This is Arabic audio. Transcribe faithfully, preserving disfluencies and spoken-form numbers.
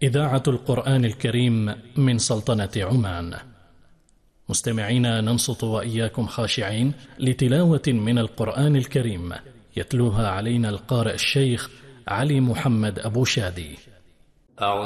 إذاعة القرآن الكريم من سلطنة عمان. مستمعين، ننصت وإياكم خاشعين لتلاوة من القرآن الكريم يتلوها علينا القارئ الشيخ علي محمد أبو شادي.